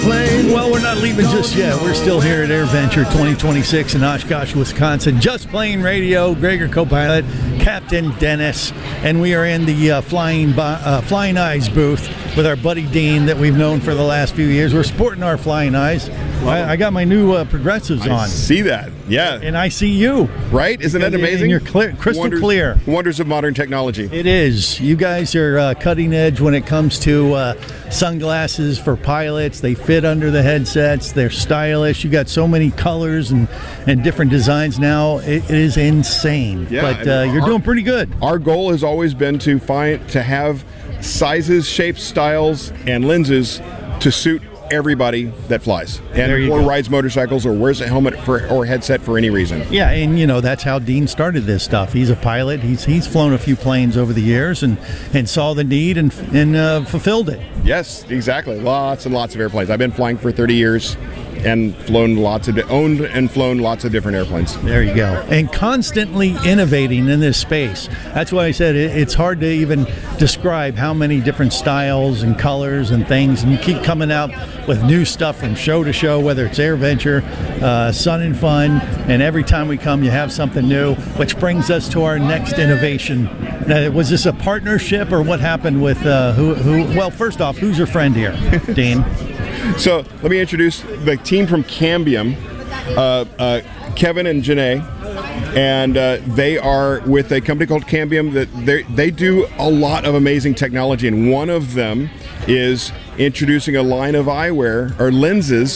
plane. Well, we're not leaving just yet. We're still here at AirVenture 2026 in Oshkosh, Wisconsin. Just Plane Radio, Gregor co-pilot, Captain Dennis, and we are in the Flying Eyes booth with our buddy Dean that we've known for the last few years. We're sporting our Flying Eyes. I got my new Progressives on. I see that, yeah. And I see you. Right? Isn't that amazing? And you're clear, crystal clear. Wonders of modern technology. It is. You guys are cutting edge when it comes to sunglasses for pilots. They fit under the headsets. They're stylish. You got so many colors and different designs now. It is insane. Yeah, but you're doing pretty good. Our goal has always been to have sizes, shapes, styles, and lenses to suit everybody that flies or rides motorcycles or wears a helmet or headset for any reason. Yeah, and you know that's how Dean started this stuff. He's a pilot. He's flown a few planes over the years and saw the need and fulfilled it. Yes, exactly. Lots and lots of airplanes. I've been flying for 30 years and owned and flown lots of different airplanes. There you go. And constantly innovating in this space. That's why I said it's hard to even describe how many different styles and colors and things. And you keep coming out with new stuff from show to show, whether it's AirVenture, Sun and Fun, and every time we come you have something new, which brings us to our next innovation. Was this a partnership or what happened with who? Well, first off, who's your friend here, Dean? So let me introduce the team from Cambium, Kevin and Janae, and they are with a company called Cambium. That they do a lot of amazing technology, and one of them is introducing a line of eyewear or lenses,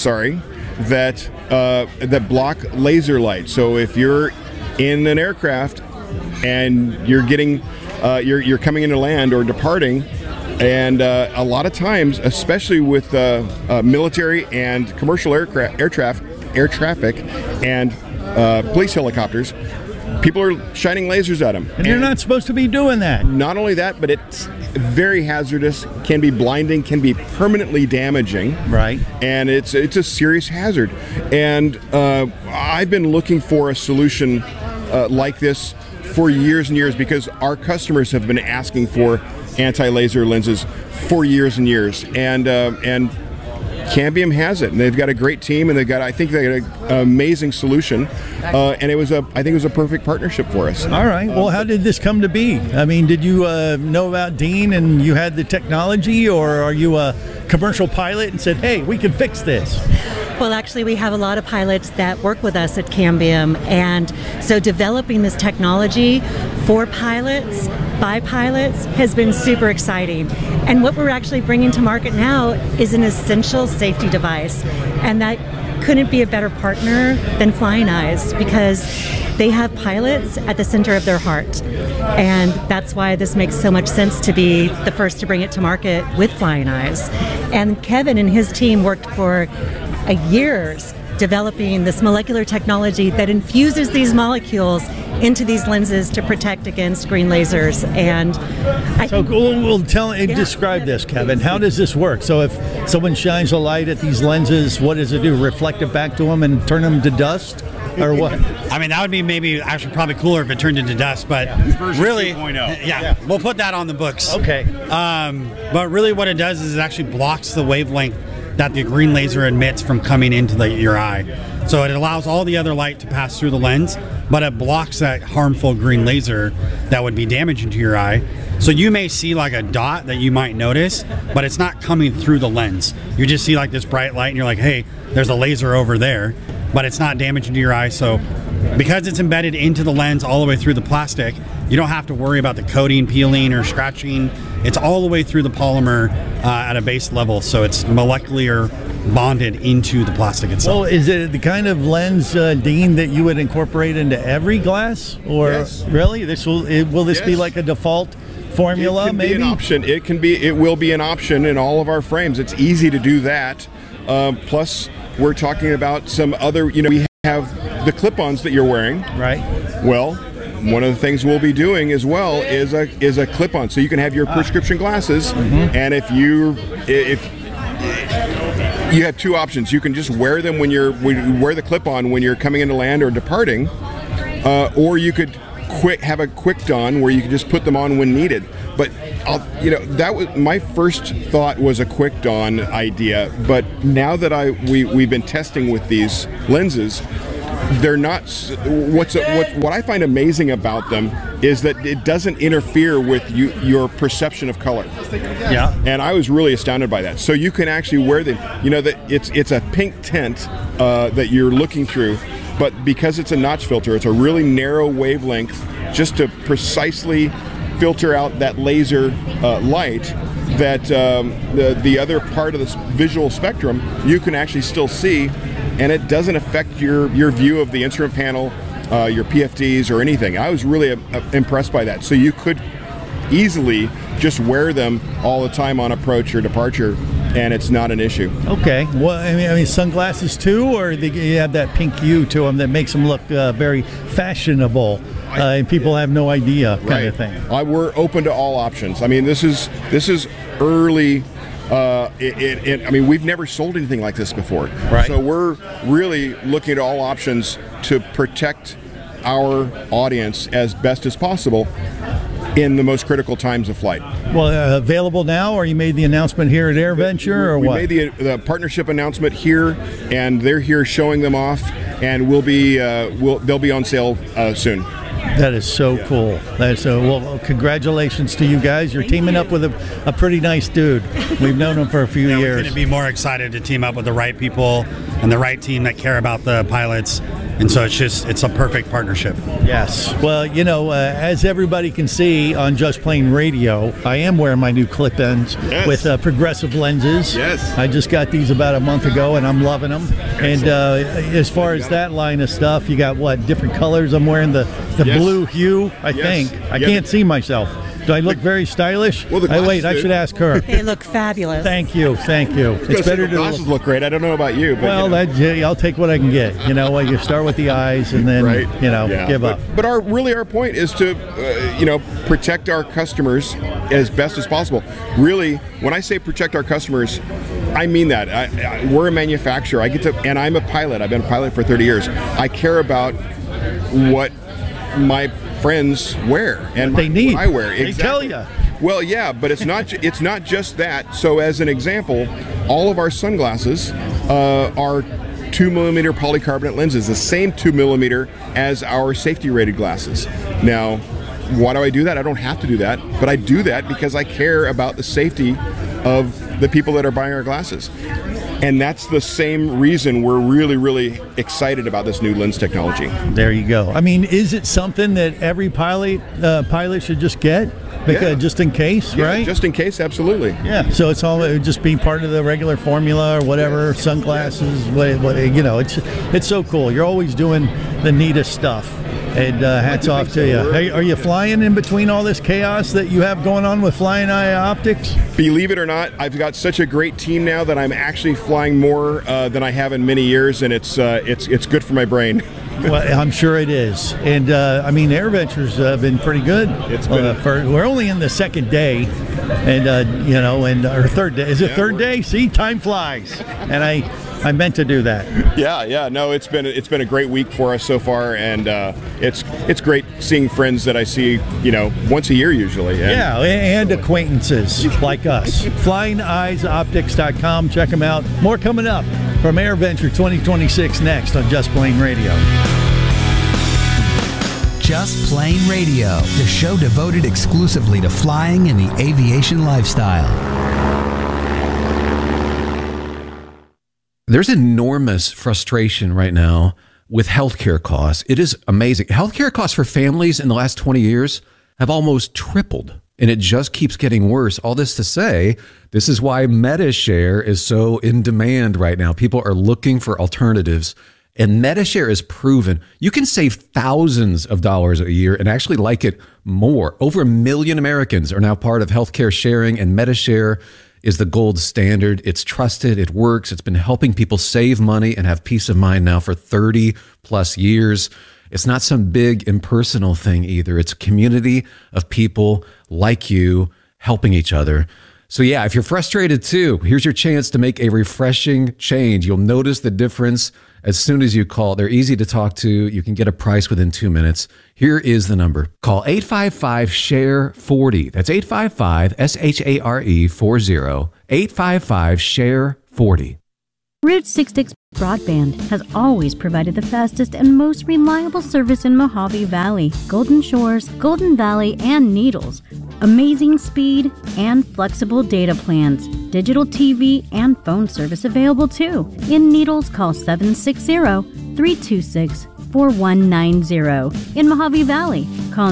that block laser light. So if you're in an aircraft and you're getting you're coming into land or departing. And a lot of times, especially with military and commercial air traffic and police helicopters, people are shining lasers at them. And you're not supposed to be doing that. Not only that, but it's very hazardous, can be blinding, can be permanently damaging. Right. And it's a serious hazard. And I've been looking for a solution like this for years and years because our customers have been asking for anti-laser lenses for years and years, and Cambium has it, and they've got a great team, and I think they got an amazing solution, and I think it was a perfect partnership for us. All right. Well, how did this come to be? I mean, did you know about Dean and you had the technology, or are you a commercial pilot and said, "Hey, we can fix this"? Well, actually, we have a lot of pilots that work with us at Cambium, and so developing this technology for pilots, by pilots, has been super exciting. And what we're actually bringing to market now is an essential safety device, and that couldn't be a better partner than Flying Eyes because they have pilots at the center of their heart. And that's why this makes so much sense to be the first to bring it to market with Flying Eyes. And Kevin and his team worked for years developing this molecular technology that infuses these molecules into these lenses to protect against green lasers. And describe this, Kevin. How does this work? So if someone shines a light at these lenses, what does it do? Reflect it back to them and turn them to dust? Or what? I mean, that would be maybe actually probably cooler if it turned into dust, but really, 2.0. Yeah, we'll put that on the books. Okay. But really what it does is it actually blocks the wavelength that the green laser emits from coming into your eye. So it allows all the other light to pass through the lens, but it blocks that harmful green laser that would be damaging to your eye. So you may see like a dot that you might notice, but it's not coming through the lens. You just see like this bright light and you're like, hey, there's a laser over there, but it's not damaging to your eye. So because it's embedded into the lens all the way through the plastic, you don't have to worry about the coating peeling or scratching. It's all the way through the polymer at a base level, so it's molecular bonded into the plastic itself. Well, is it the kind of lens, Dean, that you would incorporate into every glass? Or yes. Really? Will this be like a default formula? It can be an option. It will be an option in all of our frames. It's easy to do that. Plus, we're talking about some other, we have the clip-ons that you're wearing. Right. Well, one of the things we'll be doing as well is a clip-on, so you can have your prescription glasses. Mm-hmm. And if you have two options, you can just wear them when you wear the clip-on when you're coming into land or departing, or you could have a quick don where you can just put them on when needed. But that was my first thought, was a quick dawn idea, but now that we've been testing with these lenses, they're not. What I find amazing about them is that it doesn't interfere with your perception of color. Yeah. And I was really astounded by that. So you can actually wear them. That it's a pink tint that you're looking through, but because it's a notch filter, it's a really narrow wavelength, just to precisely filter out that laser light. That the other part of the visual spectrum you can actually still see, and it doesn't affect your view of the instrument panel, your PFDs or anything. I was really impressed by that. So you could easily just wear them all the time on approach or departure, and it's not an issue. Okay. Well, I mean sunglasses too, or you have that pink hue to them that makes them look very fashionable, and people have no idea kind of thing. We're open to all options. I mean, this is early. I mean, we've never sold anything like this before. Right. So we're really looking at all options to protect our audience as best as possible in the most critical times of flight. Well, available now, or you made the announcement here at AirVenture, or what? We made the partnership announcement here, and they're here showing them off, and they'll be on sale soon. That is so cool. Well, congratulations to you guys. You're teaming up with a pretty nice dude. We've known him for a few years. We're going to be more excited to team up with the right people and the right team that care about the pilots. And so it's a perfect partnership. Yes. Well, as everybody can see on Just Plain Radio, I am wearing my new clip-ins with progressive lenses. Yes. I just got these about a month ago, and I'm loving them. And as far as that line of stuff, you got different colors? I'm wearing the blue hue, I think. I can't see myself. Do I look very stylish? Well, I should ask her. They look fabulous. Thank you. It's better to glasses look great. I don't know about you, but I'll take what I can get. You start with the eyes and then give up. But our point is to protect our customers as best as possible. Really, when I say protect our customers, I mean that. We're a manufacturer. And I'm a pilot. I've been a pilot for 30 years. I care about what my friends wear and what I wear. Exactly. They tell you. Well, yeah, but it's not just that. So, as an example, all of our sunglasses are 2mm polycarbonate lenses, the same 2mm as our safety-rated glasses. Now, why do I do that? I don't have to do that, but I do that because I care about the safety of the people that are buying our glasses. And that's the same reason we're really, really excited about this new lens technology. There you go. I mean, is it something that every pilot should just get? Because just in case, right? Just in case, absolutely. Yeah. So it would just be part of the regular formula or whatever. Sunglasses, it's so cool. You're always doing the neatest stuff. And hats off to you. Are you flying in between all this chaos that you have going on with Flying Eye Optics? Believe it or not, I've got such a great team now that I'm actually flying more than I have in many years, and it's good for my brain. Well, I'm sure it is. And AirVenture's been pretty good. It's been we're only in the second day, and or third day. Is it third day? See, time flies, and I meant to do that. Yeah. No, it's been a great week for us so far, and it's great seeing friends that I see once a year usually. And acquaintances like us. FlyingEyesOptics.com. Check them out. More coming up from AirVenture 2026 next on Just Plain Radio. Just Plain Radio, the show devoted exclusively to flying and the aviation lifestyle. There's enormous frustration right now with healthcare costs. It is amazing. Healthcare costs for families in the last 20 years have almost tripled, and it just keeps getting worse. All this to say, this is why Medi-Share is so in demand right now. People are looking for alternatives, and Medi-Share is proven. You can save thousands of dollars a year and actually like it more. Over 1 million Americans are now part of healthcare sharing, and Medi-Share is the gold standard. It's trusted. It works. It's been helping people save money and have peace of mind now for 30 plus years. It's not some big impersonal thing either. It's a community of people like you helping each other. So yeah, if you're frustrated too, here's your chance to make a refreshing change. You'll notice the difference as soon as you call. They're easy to talk to. You can get a price within 2 minutes. Here is the number. Call 855-SHARE-40. That's 855-SHARE-40. 855-SHARE-40. Route 66 Broadband has always provided the fastest and most reliable service in Mojave Valley, Golden Shores, Golden Valley, and Needles. Amazing speed and flexible data plans. Digital TV and phone service available too. In Needles, call 760-326-4190. In Mojave Valley, call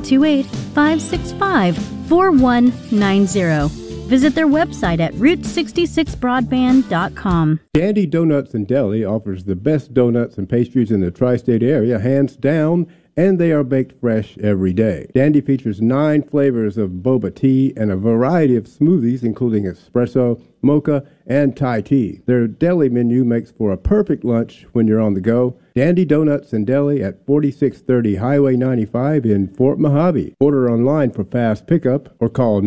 928-565-4190. Visit their website at route66broadband.com. Dandy Donuts and Deli offers the best donuts and pastries in the tri-state area, hands down, and they are baked fresh every day. Dandy features 9 flavors of boba tea and a variety of smoothies, including espresso, mocha, and Thai tea. Their deli menu makes for a perfect lunch when you're on the go. Dandy Donuts and Deli at 4630 Highway 95 in Fort Mojave. Order online for fast pickup or call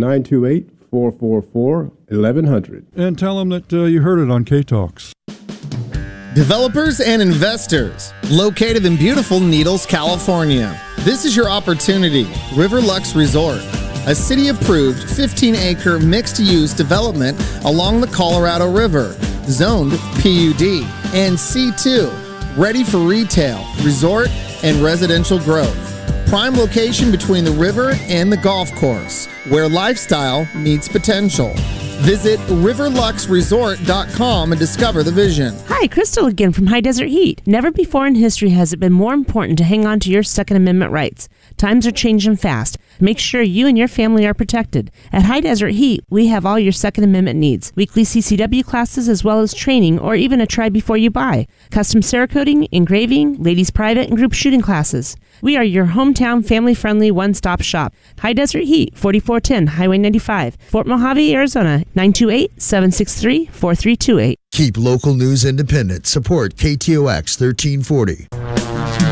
928-444-1100. And tell them that you heard it on K-Talks. Developers and investors, located in beautiful Needles, California. This is your opportunity. Riverlux Resort, a city-approved 15-acre mixed-use development along the Colorado River, zoned PUD and C2, ready for retail, resort, and residential growth. Prime location between the river and the golf course, where lifestyle meets potential. Visit riverluxresort.com and discover the vision. Hi, Crystal again from High Desert Heat. Never before in history has it been more important to hang on to your Second Amendment rights. Times are changing fast. Make sure you and your family are protected. At High Desert Heat, we have all your Second Amendment needs. Weekly CCW classes as well as training or even a try before you buy. Custom Cerakoting, engraving, ladies private and group shooting classes. We are your hometown family-friendly one-stop shop. High Desert Heat, 4410 Highway 95, Fort Mojave, Arizona, 928-763-4328. Keep local news independent. Support KTOX 1340.